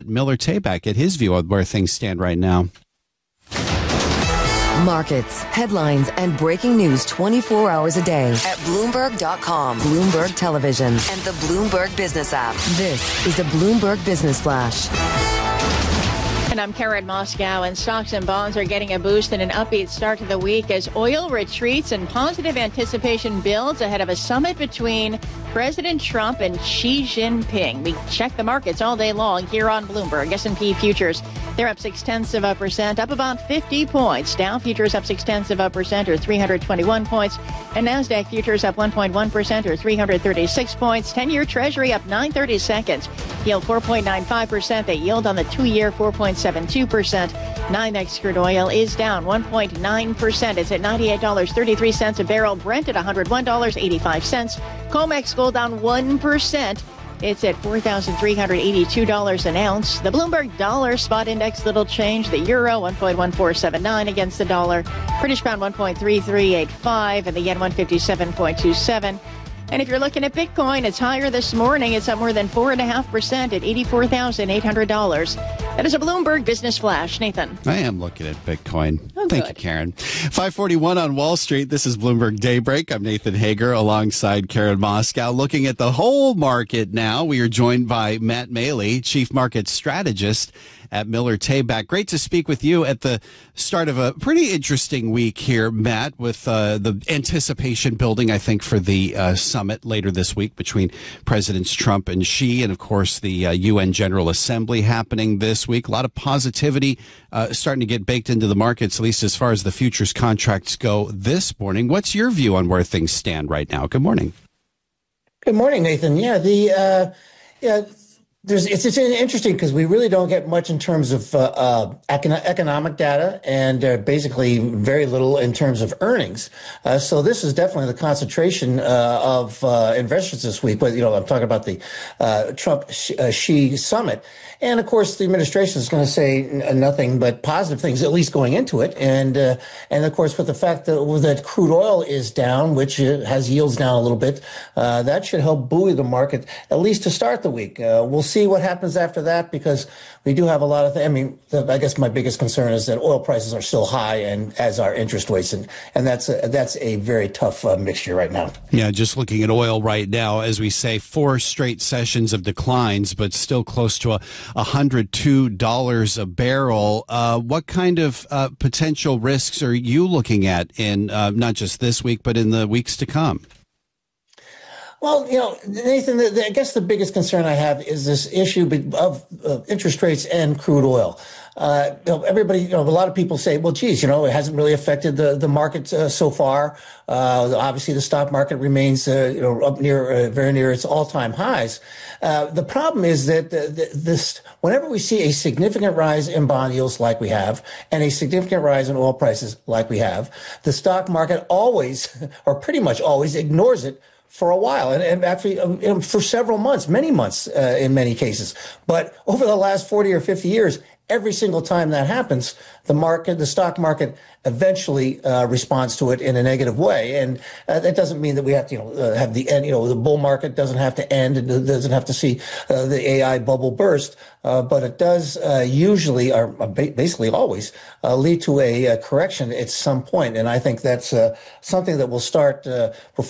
Miller Tabak get his view on where things stand right now. Markets, headlines, and breaking news 24 hours a day at Bloomberg.com, Bloomberg Television, and the Bloomberg Business app. This is a Bloomberg Business Flash. And I'm Karen Moscow, and stocks and bonds are getting a boost in an upbeat start to the week as oil retreats and positive anticipation builds ahead of a summit between President Trump and Xi Jinping. We check the markets all day long here on Bloomberg. S&P futures, they're up 0.6%, up about 50 points. Dow futures up 0.6%, or 321 points. And NASDAQ futures up 1.1%, or 336 points. 10-year Treasury up 9/32. Yield 4.95%. The yield on the 2-year 4.72%. NYMEX crude oil is down 1.9%. It's at $98.33 a barrel. Brent at $101.85. COMEX gold down 1%. It's at $4,382 an ounce. The Bloomberg Dollar Spot Index, little change. The euro, 1.1479 against the dollar. British pound, 1.3385. And the yen, 157.27. And if you're looking at Bitcoin, it's higher this morning. It's up more than 4.5% at $84,800. That is a Bloomberg Business Flash. Nathan. I am looking at Bitcoin. Oh, Thank you, Karen. 541 on Wall Street. This is Bloomberg Daybreak. I'm Nathan Hager alongside Karen Moscow. Looking at the whole market now, we are joined by Matt Maley, Chief Market Strategist at Miller Tabak. Great to speak with you at the start of a pretty interesting week here, Matt, with the anticipation building, I think, for the summit later this week between Presidents Trump and Xi, and, of course, the UN General Assembly happening this week. A lot of positivity starting to get baked into the markets, at least as far as the futures contracts go this morning. What's your view on where things stand right now? Good morning. Good morning, Nathan. Yeah, it's interesting because we really don't get much in terms of economic data and basically very little in terms of earnings. So this is definitely the concentration of investors this week. But, I'm talking about the Trump-Xi summit. And, of course, the administration is going to say nothing but positive things, at least going into it. And of course, with the fact that crude oil is down, which has yields down a little bit, that should help buoy the market, at least to start the week. We'll see what happens after that, because we do have a lot of things. I mean, I guess my biggest concern is that oil prices are still high, and as are interest rates. And that's a very tough mixture right now. Yeah, just looking at oil right now, as we say, 4 straight sessions of declines, but still close to $102 a barrel. What kind of potential risks are you looking at in not just this week, but in the weeks to come? Well, Nathan, I guess the biggest concern I have is this issue of interest rates and crude oil. Everybody, a lot of people say, well, geez, it hasn't really affected the market so far. Obviously, the stock market remains, up near, very near its all-time highs. The problem is that whenever we see a significant rise in bond yields like we have, and a significant rise in oil prices like we have, the stock market always, or pretty much always, ignores it for a while, and actually for several months, many months in many cases. But over the last 40 or 50 years, every single time that happens, the stock market eventually responds to it in a negative way. And that doesn't mean that we have to, have the end, the bull market doesn't have to end. It doesn't have to see the AI bubble burst. But it does usually, or basically always, lead to a correction at some point. And I think that's something that will start before